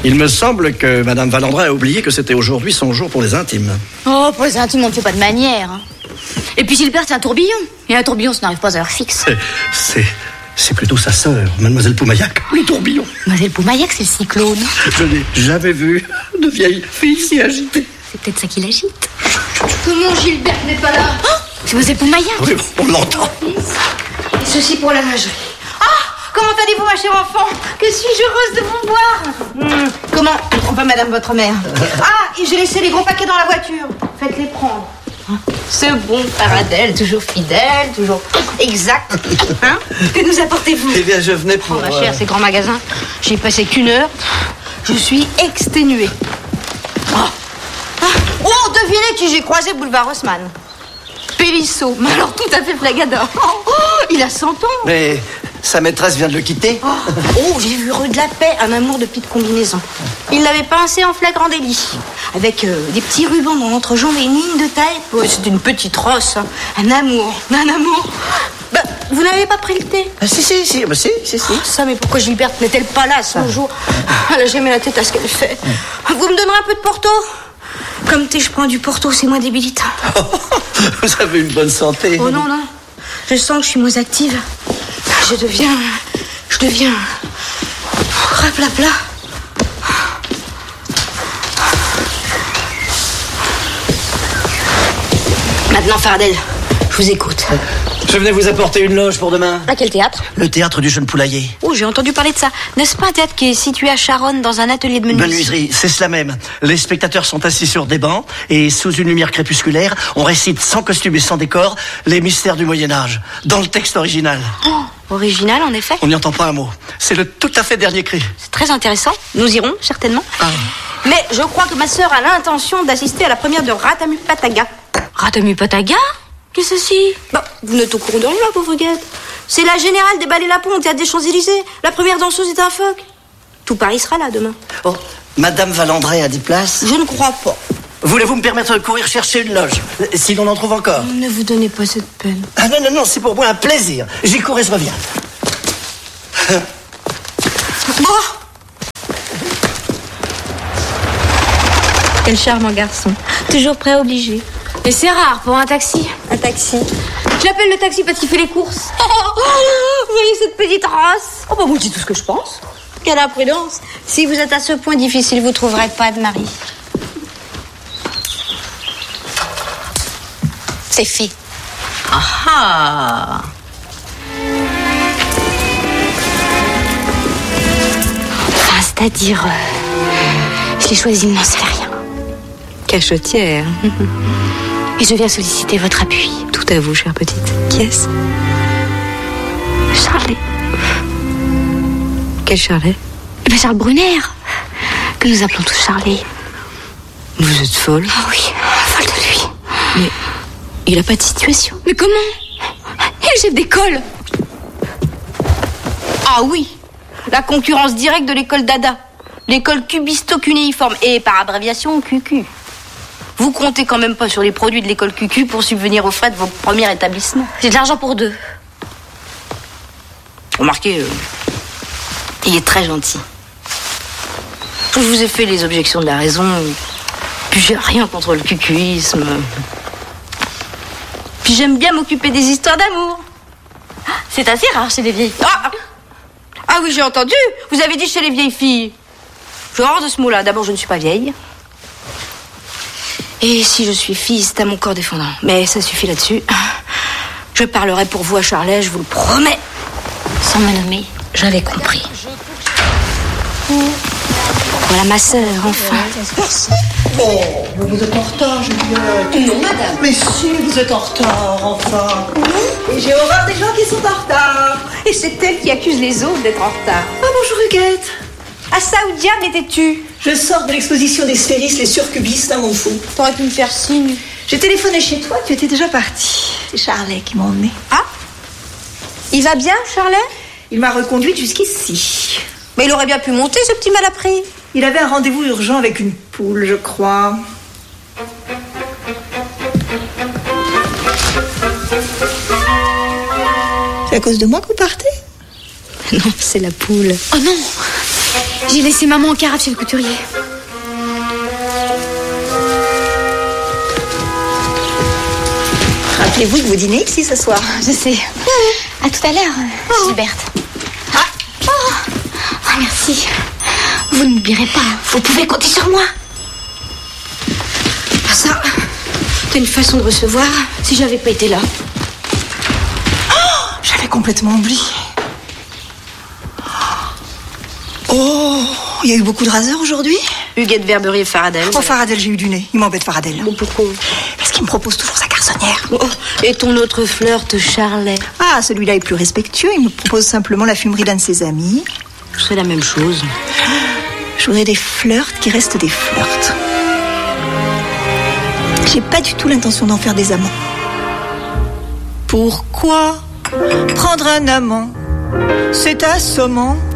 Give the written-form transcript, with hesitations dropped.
Il me semble que Madame Valandrin a oublié que c'était aujourd'hui son jour pour les intimes. Oh, pour les intimes, on ne fait pas de manière. Hein. Et puis Gilbert, c'est un tourbillon. Et un tourbillon, ça n'arrive pas à heure fixe. C'est plutôt sa sœur, Mademoiselle Poumaillac, le tourbillon. Mademoiselle Poumaillac, c'est le cyclone. Je n'ai jamais vu de vieille fille si agitée. C'est peut-être ça qui l'agite. Comment Gilbert n'est pas là? Oh, c'est Mademoiselle Poumaillac. Oui, on l'entend. Et ceci pour la lingerie. Comment allez-vous, ma chère enfant? Que suis-je heureuse de vous voir. Comment? Enfin, madame, votre mère. Et j'ai laissé les gros paquets dans la voiture. Faites-les prendre. C'est bon, Paradelle, toujours fidèle, toujours exact. Hein? Que nous apportez-vous? Eh bien, je venais pour... ma chère, ces grands magasins, j'y ai passé qu'une heure. Je suis exténuée. Devinez qui j'ai croisé boulevard Haussmann. Pélisseau, mais alors tout à fait flagador. Il a 100 ans. Mais sa maîtresse vient de le quitter. J'ai vu rue de la Paix, un amour de petite combinaison. Il l'avait pincé en flagrant délit. Avec des petits rubans dans l'entrejambe et une ligne de taille. C'est une petite rosse. Hein. Un amour. Vous n'avez pas pris le thé? Si. Ça, mais pourquoi Gilberte n'est-elle pas là ce jour? Elle a jamais la tête à ce qu'elle fait. Vous me donnerez un peu de Porto? Comme thé, je prends du Porto, c'est moins débilitant. Vous avez une bonne santé. Oh non. Je sens que je suis moins active. Je deviens... Raplapla. Maintenant, Fardel, je vous écoute. Je venais vous apporter une loge pour demain. À quel théâtre? Le théâtre du Jeune Poulailler. Oh, j'ai entendu parler de ça. N'est-ce pas un théâtre qui est situé à Charonne dans un atelier de menuiserie? Menuiserie, c'est cela même. Les spectateurs sont assis sur des bancs et sous une lumière crépusculaire, on récite sans costume et sans décor les mystères du Moyen-Âge, dans le texte original. Original, en effet. On n'y entend pas un mot. C'est le tout à fait dernier cri. C'est très intéressant. Nous irons, certainement. Mais je crois que ma sœur a l'intention d'assister à la première de Ratamupataga. Ratamupataga? Qu'est-ce que c'est? Vous n'êtes au courant de rien, ma pauvre guette. C'est la générale des ballets Lapon au théâtre des Champs-Élysées. La première danseuse est un phoque. Tout Paris sera là demain. Madame Valandrin a 10 places? Je ne crois pas. Voulez-vous me permettre de courir chercher une loge? Si l'on en trouve encore. Ne vous donnez pas cette peine. Non, c'est pour moi un plaisir. J'y cours et je reviens. Quel charmant garçon. Toujours prêt à obliger. Et c'est rare pour un taxi. Un taxi. Je l'appelle le taxi parce qu'il fait les courses. Vous voyez cette petite race? Moi je dis tout ce que je pense. Quelle imprudence. Si vous êtes à ce point difficile, vous trouverez pas de mari. C'est fait. Enfin, c'est-à-dire... je l'ai choisi, n'en sais rien. Cachotière. Et je viens solliciter votre appui. Tout à vous, chère petite. Qui est-ce? Charlet. Quel Charlet? Charles Brunner, que nous appelons tous Charlet. Vous êtes folle? Oui, folle de lui. Mais il n'a pas de situation. Mais comment? Il est chef d'école. Oui, la concurrence directe de l'école Dada. L'école cubisto cunéiforme. Et par abréviation, QQ. Vous comptez quand même pas sur les produits de l'école QQ pour subvenir aux frais de vos premiers établissements. J'ai de l'argent pour 2. Remarquez, il est très gentil. Je vous ai fait les objections de la raison. Puis j'ai rien contre le QQisme. Puis j'aime bien m'occuper des histoires d'amour. C'est assez rare chez les vieilles filles. Oui, j'ai entendu. Vous avez dit chez les vieilles filles. J'ai horreur de ce mot-là. D'abord, je ne suis pas vieille. Et si je suis fille, c'est à mon corps défendant. Mais ça suffit là-dessus. Je parlerai pour vous à Charlet, je vous le promets. Sans me nommer, j'avais compris. Voilà ma sœur, enfin. Vous êtes en retard, Juliette. Non, madame. Mais si, vous êtes en retard, enfin. Et j'ai horreur des gens qui sont en retard. Et c'est elle qui accuse les autres d'être en retard. Bonjour, Huguette. Ça, où diable étais-tu? Je sors de l'exposition des sphéristes, les surcubistes à Montfaux. T'aurais pu me faire signe. J'ai téléphoné chez toi, tu étais déjà partie. C'est Charlet qui m'a emmenée. Il va bien, Charlet? Il m'a reconduite jusqu'ici. Mais il aurait bien pu monter, ce petit malappris. Il avait un rendez-vous urgent avec une poule, je crois. C'est à cause de moi que vous partez? Non, c'est la poule. Oh non! J'ai laissé maman en carafe chez le couturier. Rappelez-vous que vous dînez ici ce soir. Je sais. À tout à l'heure, Gilberte. Ah, merci. Vous ne m'oublierez pas. Vous pouvez compter sur moi. Ah, ça, c'est une façon de recevoir si j'avais pas été là. Oh, j'avais complètement oublié. Oh, il y a eu beaucoup de raseurs aujourd'hui. Huguette Verberie et Faradel. Oh, Faradel, j'ai eu du nez. Il m'embête, Faradel. Bon, pourquoi? Parce qu'il me propose toujours sa garçonnière. Oh, et ton autre flirt, Charlet? Ah, celui-là est plus respectueux. Il me propose simplement la fumerie d'un de ses amis. C'est la même chose. Je voudrais des flirts qui restent des flirts. J'ai pas du tout l'intention d'en faire des amants. Pourquoi prendre un amant? C'est assommant.